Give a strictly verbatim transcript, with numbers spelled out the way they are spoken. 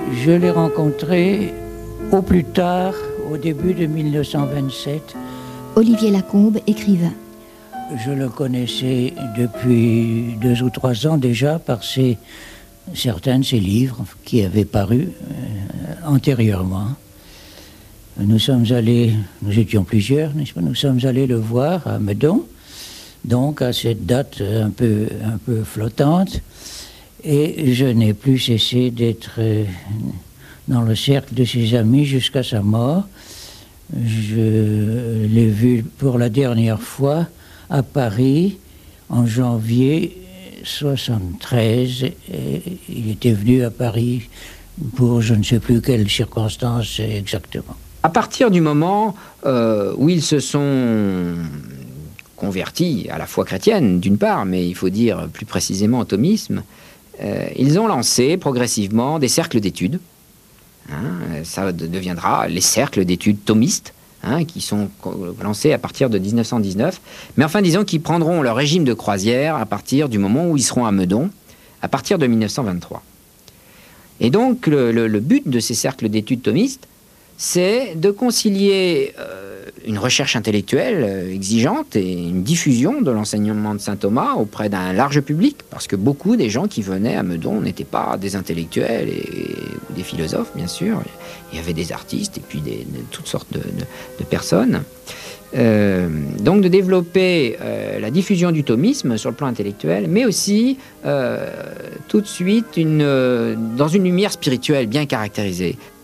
Je l'ai rencontré au plus tard, au début de mille neuf cent vingt-sept. Olivier Lacombe, écrivain. Je le connaissais depuis deux ou trois ans déjà par ses, certains de ses livres qui avaient paru euh, antérieurement. Nous sommes allés, nous étions plusieurs, n'est-ce pas? Nous sommes allés le voir à Meudon, donc à cette date un peu, un peu flottante, et je n'ai plus cessé d'être euh, dans le cercle de ses amis jusqu'à sa mort. Je l'ai vu pour la dernière fois à Paris en janvier soixante-treize. Et il était venu à Paris pour je ne sais plus quelles circonstances exactement. À partir du moment euh, où ils se sont convertis à la foi chrétienne, d'une part, mais il faut dire plus précisément au thomisme, euh, ils ont lancé progressivement des cercles d'études. Hein, ça deviendra les cercles d'études thomistes, hein, qui sont lancés à partir de mille neuf cent dix-neuf. Mais enfin, disons qu'ils prendront leur régime de croisière à partir du moment où ils seront à Meudon, à partir de mille neuf cent vingt-trois. Et donc, le, le, le but de ces cercles d'études thomistes, c'est de concilier euh, une recherche intellectuelle euh, exigeante et une diffusion de l'enseignement de saint Thomas auprès d'un large public, parce que beaucoup des gens qui venaient à Meudon n'étaient pas des intellectuels et, ou des philosophes, bien sûr. Il y avait des artistes et puis des, de, toutes sortes de, de, de personnes. Euh, donc de développer euh, la diffusion du thomisme sur le plan intellectuel, mais aussi euh, tout de suite une, euh, dans une lumière spirituelle bien caractérisée.